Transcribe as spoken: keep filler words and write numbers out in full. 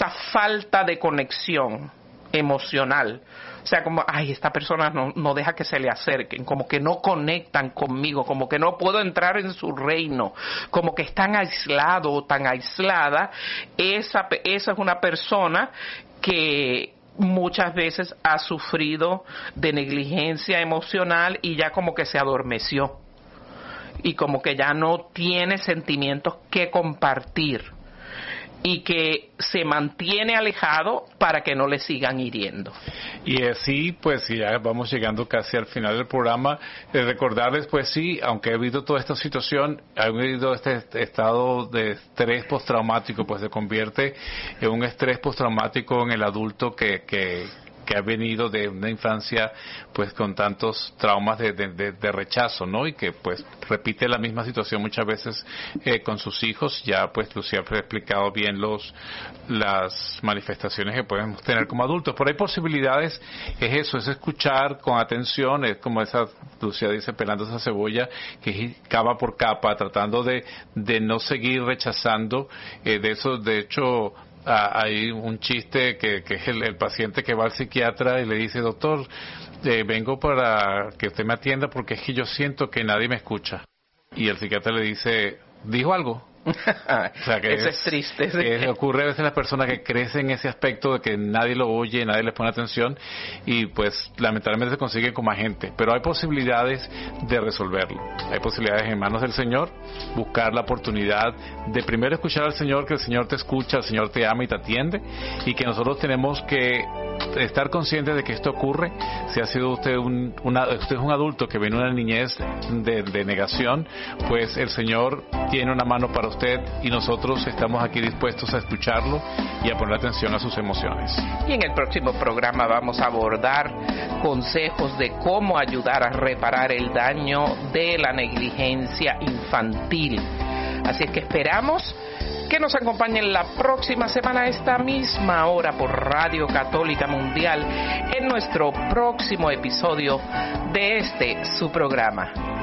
esa falta de conexión emocional. O sea, como, ay, esta persona no, no deja que se le acerquen, como que no conectan conmigo, como que no puedo entrar en su reino, como que están aislados o tan aislada. Esa, esa es una persona que muchas veces ha sufrido de negligencia emocional y ya como que se adormeció y como que ya no tiene sentimientos que compartir y que se mantiene alejado para que no le sigan hiriendo. Y así, pues, ya vamos llegando casi al final del programa, eh, recordarles, pues sí, aunque ha habido toda esta situación, ha habido este estado de estrés postraumático, pues se convierte en un estrés postraumático en el adulto que, que que ha venido de una infancia pues con tantos traumas de, de, de, de rechazo, ¿no? Y que pues repite la misma situación muchas veces eh, con sus hijos. Ya pues Lucía ha explicado bien los las manifestaciones que podemos tener como adultos. Pero hay posibilidades, es eso, es escuchar con atención, es como esa, Lucía dice, pelando esa cebolla, que es capa por capa, tratando de, de no seguir rechazando, eh, de eso, de hecho, Ah, hay un chiste que, que es el, el paciente que va al psiquiatra y le dice, doctor, eh, vengo para que usted me atienda porque es que yo siento que nadie me escucha. Y el psiquiatra le dice, ¿dijo algo? O sea, que Eso es, es triste. Sí. Que ocurre a veces en las personas que crecen en ese aspecto de que nadie lo oye, nadie les pone atención y pues lamentablemente se consiguen como agente. Pero hay posibilidades de resolverlo. Hay posibilidades en manos del Señor, buscar la oportunidad de primero escuchar al Señor, que el Señor te escucha, el Señor te ama y te atiende, y que nosotros tenemos que estar conscientes de que esto ocurre. Si ha sido usted un, una, usted es un adulto que viene de una niñez de, de negación, pues el Señor tiene una mano para usted y nosotros estamos aquí dispuestos a escucharlo y a poner atención a sus emociones. Y en el próximo programa vamos a abordar consejos de cómo ayudar a reparar el daño de la negligencia infantil. Así es que esperamos que nos acompañen la próxima semana a esta misma hora por Radio Católica Mundial en nuestro próximo episodio de este su programa.